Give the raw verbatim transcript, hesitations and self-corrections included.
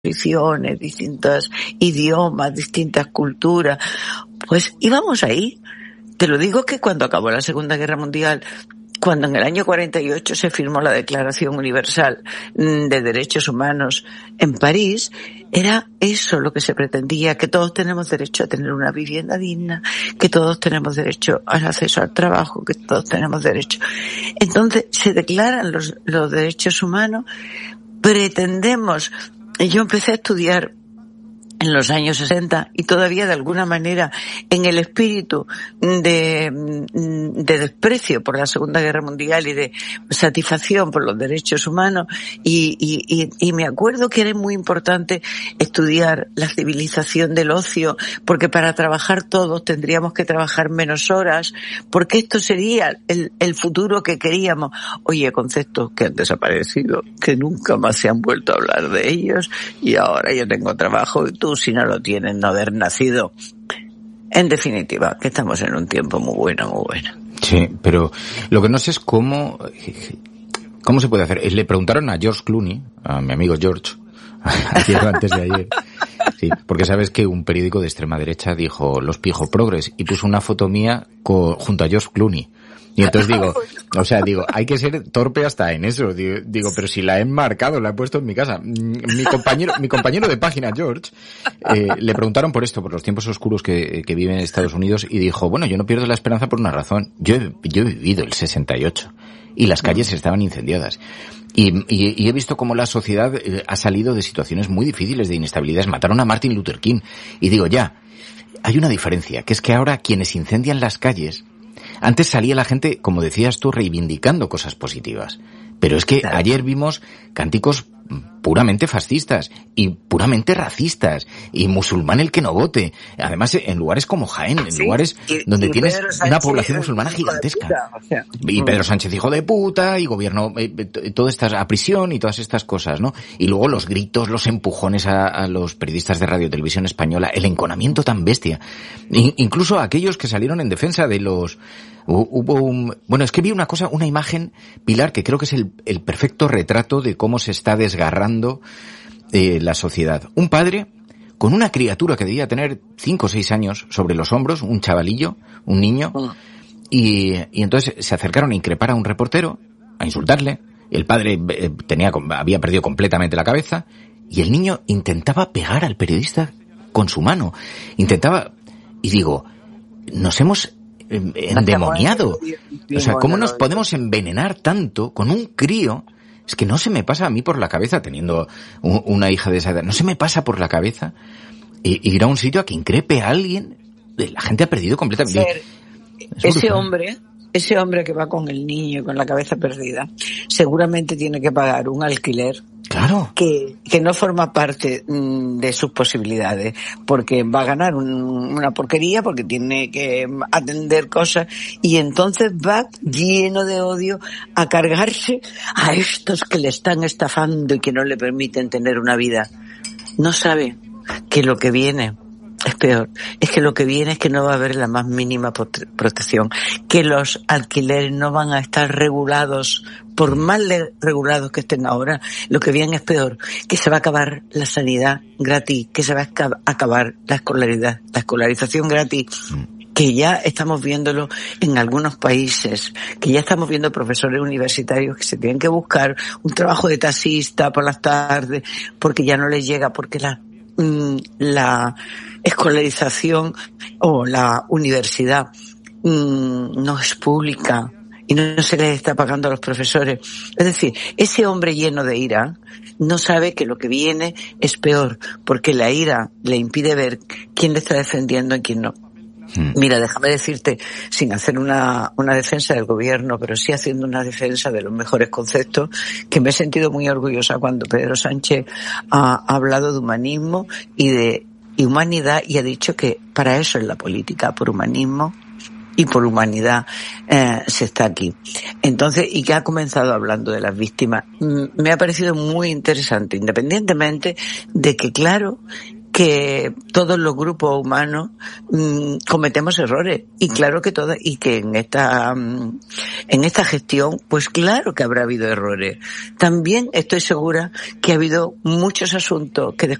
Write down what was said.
religiones, distintos idiomas, distintas culturas, pues íbamos ahí. Te lo digo que cuando acabó la Segunda Guerra Mundial, cuando en el año cuarenta y ocho se firmó la Declaración Universal de Derechos Humanos en París, era eso lo que se pretendía, que todos tenemos derecho a tener una vivienda digna, que todos tenemos derecho al acceso al trabajo, que todos tenemos derecho. Entonces se declaran los, los derechos humanos, pretendemos, yo empecé a estudiar en los años sesenta y todavía de alguna manera en el espíritu de, de desprecio por la Segunda Guerra Mundial y de satisfacción por los derechos humanos y, y, y, y me acuerdo que era muy importante estudiar la civilización del ocio, porque para trabajar todos tendríamos que trabajar menos horas, porque esto sería el, el futuro que queríamos. Oye, conceptos que han desaparecido, que nunca más se han vuelto a hablar de ellos, y ahora yo tengo trabajo y tú, si no lo tienes, no haber nacido. En definitiva, que estamos en un tiempo muy bueno, muy bueno. Sí, pero lo que no sé es cómo, cómo se puede hacer. Le preguntaron a George Clooney, a mi amigo George, ayer o antes de ayer, sí, porque sabes que un periódico de extrema derecha dijo los Pijo Progres y puso una foto mía con, junto a George Clooney. Y entonces digo, o sea, digo, hay que ser torpe hasta en eso. Digo, digo, pero si la he marcado, la he puesto en mi casa. Mi compañero, mi compañero de página, George, eh, le preguntaron por esto, por los tiempos oscuros que, que vive en Estados Unidos, y dijo, bueno, yo no pierdo la esperanza por una razón. Yo he, yo he vivido el sesenta y ocho y las calles estaban incendiadas. Y, y, y he visto cómo la sociedad eh, ha salido de situaciones muy difíciles de inestabilidad. Mataron a Martin Luther King. Y digo, ya, hay una diferencia, que es que ahora quienes incendian las calles, antes salía la gente, como decías tú, reivindicando cosas positivas. Pero es que claro, ayer vimos cánticos puramente fascistas y puramente racistas, y musulmán el que no vote. Además, en lugares como Jaén, en sí, lugares y, donde y tienes Sánchez, una población musulmana gigantesca. Puta, o sea, y Pedro Sánchez, hijo de puta, y gobierno, eh, todas estas, a prisión y todas estas cosas, ¿no? Y luego los gritos, los empujones a, a los periodistas de Radio Televisión Española, el enconamiento tan bestia. I, incluso aquellos que salieron en defensa de los... Hubo un... Bueno, es que vi una cosa, una imagen, Pilar, que creo que es el, el perfecto retrato de cómo se está desgarrando eh, la sociedad. Un padre con una criatura que debía tener cinco o seis años sobre los hombros, un chavalillo, un niño, y, y entonces se acercaron a increpar a un reportero, a insultarle. El padre eh, tenía, había perdido completamente la cabeza, y el niño intentaba pegar al periodista con su mano. Intentaba... Y digo, nos hemos... endemoniado. O sea, ¿cómo nos podemos envenenar tanto con un crío? Es que no se me pasa a mí por la cabeza, teniendo un, una hija de esa edad, no se me pasa por la cabeza ir a un sitio a que increpe a alguien. La gente ha perdido completamente. Ser, ese hombre, ese hombre que va con el niño con la cabeza perdida, seguramente tiene que pagar un alquiler. Claro. Que, que no forma parte de sus posibilidades, porque va a ganar un, una porquería, porque tiene que atender cosas, y entonces va lleno de odio a cargarse a estos que le están estafando y que no le permiten tener una vida. No sabe que lo que viene es peor. Es que lo que viene es que no va a haber la más mínima protección, que los alquileres no van a estar regulados, por más regulados que estén ahora. Lo que viene es peor, que se va a acabar la sanidad gratis, que se va a acabar la escolaridad, la escolarización gratis, que ya estamos viéndolo en algunos países, que ya estamos viendo profesores universitarios que se tienen que buscar un trabajo de taxista por las tardes, porque ya no les llega, porque la la escolarización o la universidad mmm, no es pública y no se les está pagando a los profesores. Es decir, ese hombre lleno de ira no sabe que lo que viene es peor, porque la ira le impide ver quién le está defendiendo y quién no. Mira, déjame decirte, sin hacer una, una defensa del gobierno, pero sí haciendo una defensa de los mejores conceptos, que me he sentido muy orgullosa cuando Pedro Sánchez ha, ha hablado de humanismo y de y humanidad, y ha dicho que para eso es la política, por humanismo y por humanidad eh, se está aquí. Entonces, y que ha comenzado hablando de las víctimas, me ha parecido muy interesante, independientemente de que, claro, que todos los grupos humanos mmm, cometemos errores y claro que todo y que en esta mmm, en esta gestión pues claro que habrá habido errores. También estoy segura que ha habido muchos asuntos que